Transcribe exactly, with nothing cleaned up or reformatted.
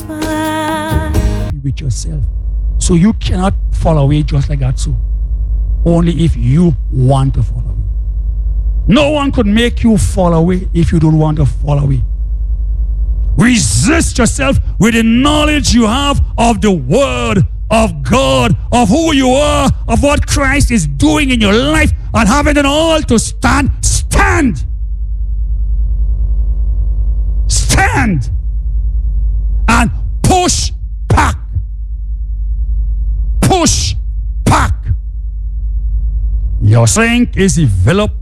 with yourself. So you cannot fall away just like that. So only if you want to fall away. No one could make you fall away if you don't want to fall away. Resist yourself with the knowledge you have of the word of God, of who you are, of what Christ is doing in your life, and having it all to stand. Stand. Stand. And push back. Push back. Your strength is developed